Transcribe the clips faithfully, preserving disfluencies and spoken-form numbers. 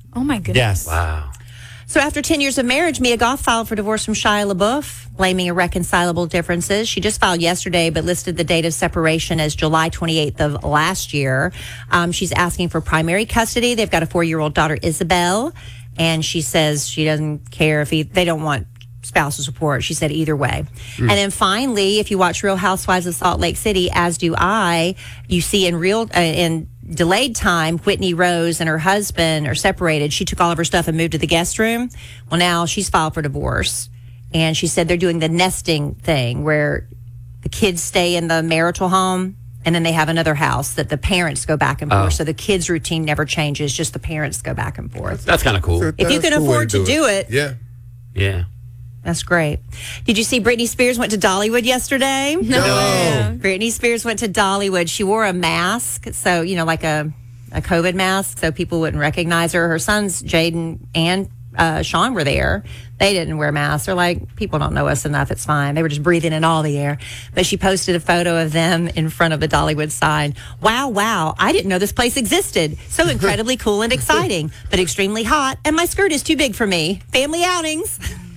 Oh, my goodness. Yes. Wow. So after ten years of marriage, Mia Goth filed for divorce from Shia LaBeouf, blaming irreconcilable differences. She just filed yesterday, but listed the date of separation as July twenty-eighth of last year. Um, she's asking for primary custody. They've got a four-year-old daughter, Isabel, and she says she doesn't care if he, they don't want spousal support. She said either way. Mm. And then finally, if you watch Real Housewives of Salt Lake City, as do I, you see in real uh, in delayed time, Whitney Rose and her husband are separated. She took all of her stuff and moved to the guest room. Well, now she's filed for divorce. And she said they're doing the nesting thing where the kids stay in the marital home and then they have another house that the parents go back and forth. Oh. So the kids' routine never changes, just the parents go back and forth. That's kind of cool. If you can cool afford to do, do it. it. Yeah. Yeah. That's great. Did you see Britney Spears went to Dollywood yesterday? No. no. Britney Spears went to Dollywood. She wore a mask, so, you know, like a, a COVID mask, so people wouldn't recognize her. Her sons, Jaden and uh, Sean, were there. They didn't wear masks. They're like, people don't know us enough. It's fine. They were just breathing in all the air. But she posted a photo of them in front of the Dollywood sign. Wow, wow. I didn't know this place existed. So incredibly cool and exciting, but extremely hot. And my skirt is too big for me. Family outings.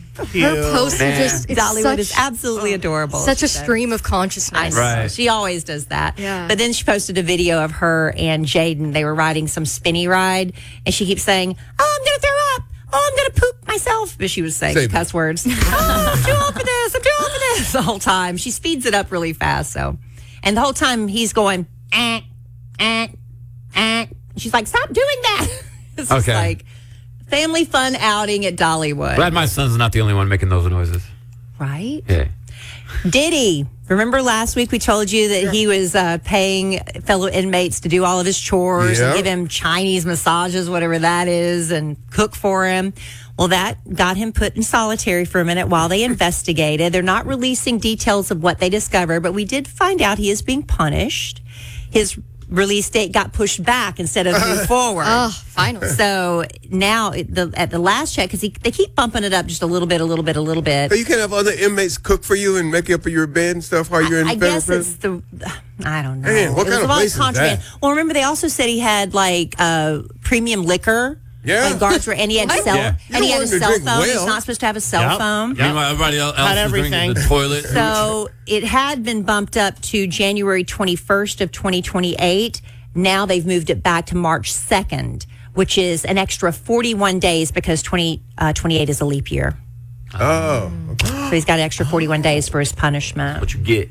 Her post is just it's Dollywood such, is absolutely adorable. Such a stream of consciousness. Right. She always does that. Yeah. But then she posted a video of her and Jaden. They were riding some spinny ride, and she keeps saying, "Oh, I'm gonna throw up. Oh, I'm gonna poop myself." But she was saying Save cuss words. Oh, I'm too old for this. I'm too old for this. The whole time she speeds it up really fast. So, and the whole time he's going, eh, eh, eh. She's like, "Stop doing that." It's just Okay. like family fun outing at Dollywood. Glad my son's not the only one making those noises. Right? Yeah. Diddy. Remember last week we told you that he was uh, paying fellow inmates to do all of his chores Yeah. and give him Chinese massages, whatever that is, and cook for him. Well, that got him put in solitary for a minute while they investigated. They're not releasing details of what they discovered, but we did find out he is being punished. His release date got pushed back instead of moved forward. Oh, finally. So now the, at the last check, because they keep bumping it up just a little bit, a little bit, a little bit. So you can have other inmates cook for you and make up your bed and stuff while you're in I federal guess prison? it's the, I don't know. Man, what It was kind of all place is contraband. that? Well, remember they also said he had like uh, premium liquor. Yeah. Like guards were, and he had What? cell, Yeah. and he You had a don't want him to cell drink phone. He's well. not supposed to have a cell Yep. phone. Yep. Meanwhile, everybody else Had is drinking everything. the toilet. So it had been bumped up to January twenty-first of twenty twenty-eight. Now they've moved it back to March second, which is an extra forty-one days because twenty twenty-eight is a leap year. Oh. So he's got an extra forty-one days for his punishment. What you get?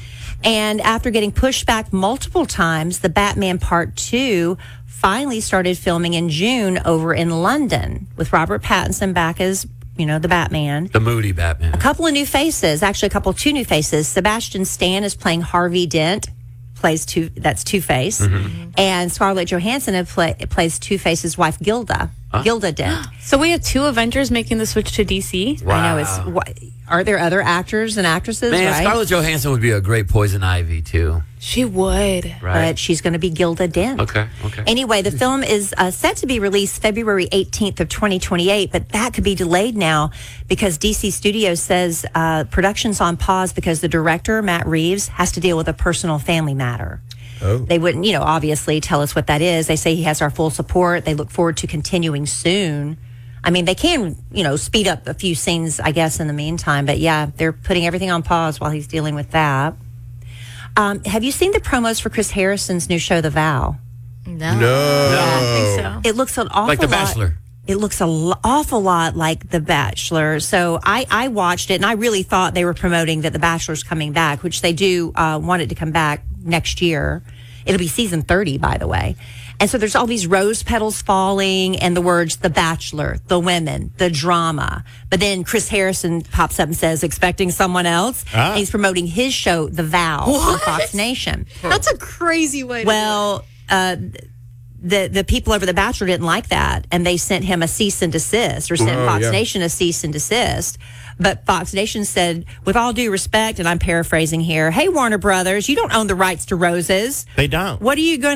And after getting pushed back multiple times, the Batman Part two finally started filming in June over in London with Robert Pattinson back as, you know, the Batman. The moody Batman. A couple of new faces, actually a couple, two new faces. Sebastian Stan is playing Harvey Dent, plays two, that's Two-Face. Mm-hmm. And Scarlett Johansson have play, plays Two-Face's wife, Gilda. Gilda Dent. So we have two Avengers making the switch to D C. Wow. I know it's, wha- are there other actors and actresses, Man, right? Scarlett Johansson would be a great Poison Ivy, too. She would. Right? But she's going to be Gilda Dent. Okay, okay. Anyway, the film is uh, set to be released February eighteenth of twenty twenty-eight, but that could be delayed now because D C Studios says uh, production's on pause because the director, Matt Reeves, has to deal with a personal family matter. Oh. They wouldn't, you know, obviously tell us what that is. They say he has our full support. They look forward to continuing soon. I mean, they can, you know, speed up a few scenes, I guess, in the meantime. But yeah, they're putting everything on pause while he's dealing with that. Um, have you seen the promos for Chris Harrison's new show, The Vow? No. No. I don't think so. It looks an awful Like The lot- Bachelor. It looks an lo- awful lot like The Bachelor. So I, I watched it, and I really thought they were promoting that The Bachelor's coming back, which they do uh, want it to come back next year. It'll be season thirty, by the way. And so there's all these rose petals falling and the words, The Bachelor, the women, the drama. But then Chris Harrison pops up and says, expecting someone else. Ah. And he's promoting his show, The Vow, on What? Fox Nation. That's a crazy way to Well, uh, the the people over The Bachelor didn't like that, and they sent him a cease and desist, or sent Oh, Fox yeah. Nation a cease and desist. But Fox Nation said, with all due respect, and I'm paraphrasing here, hey, Warner Brothers, you don't own the rights to roses. They don't. What are you going to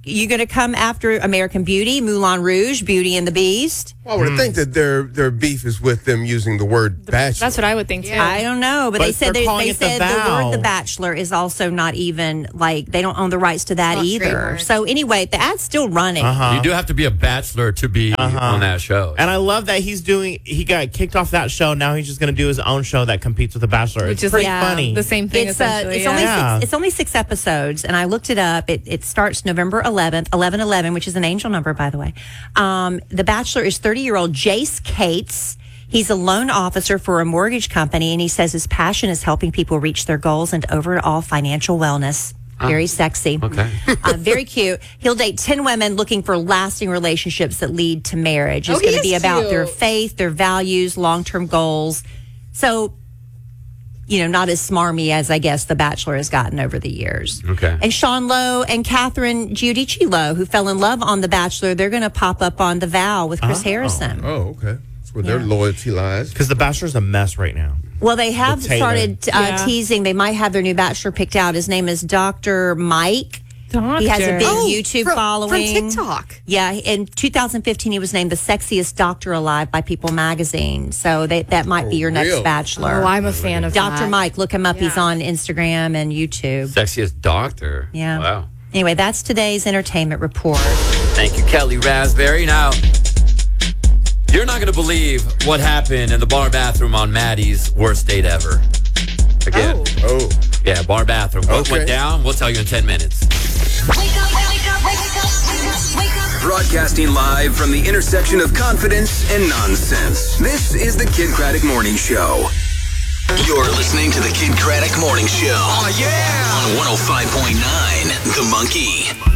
you going to come after American Beauty, Moulin Rouge, Beauty and the Beast? Well, I would Mm. think that their their beef is with them using the word bachelor. That's what I would think too. I don't know, but, But they said they're they, calling they it The said the, Vow. word "The Bachelor" is also not even like they don't own the rights to that Not either. trademarked. So anyway, the ad's still running. Uh-huh. You do have to be a bachelor to be on that show. And I love that he's doing. He got kicked off that show. Now he's just going to do his own show that competes with The Bachelor. Which It's is pretty like funny. the same thing It's uh, essentially. it's yeah. only Yeah. six, it's only six episodes, and I looked it up. It it starts November eleventh, eleven eleven, which is an angel number, by the way. Um, the Bachelor is thirty year old Jace Cates. He's a loan officer for a mortgage company, and he says his passion is helping people reach their goals and overall financial wellness. Very sexy. Okay. uh, very cute. He'll date ten women looking for lasting relationships that lead to marriage. It's Oh, going he to be is about cute. their faith, their values, long term goals. So, you know, not as smarmy as I guess The Bachelor has gotten over the years. Okay. And Sean Lowe and Catherine Giudice Lowe, who fell in love on The Bachelor, they're going to pop up on The Vow with Chris Harrison. Oh, okay. That's where their loyalty lies. Because The Bachelor's a mess right now. Well, they have With Taylor. started uh, Yeah. teasing. They might have their new Bachelor picked out. His name is Doctor Mike. Doctor. He has a big Oh, YouTube from, following. From TikTok. Yeah, in two thousand fifteen, he was named the sexiest doctor alive by People magazine. So they, that might be your next really? Bachelor. Oh, I'm a fan of Doctor that. Mike, look him up. He's Yeah. on Instagram and YouTube. Sexiest doctor. Yeah. Wow. Anyway, that's today's entertainment report. Thank you, Kelly Raspberry. Now, you're not going to believe what happened in the bar bathroom on Maddie's worst date ever. Again. Oh, Yeah, bar bathroom. What Okay. went down? We'll tell you in ten minutes. Wake up, wake up, wake up, wake up, wake up. Broadcasting live from the intersection of confidence and nonsense. This is the Kid Craddock Morning Show. You're listening to the Kid Craddock Morning Show. Oh, yeah! On one oh five point nine, The Monkey.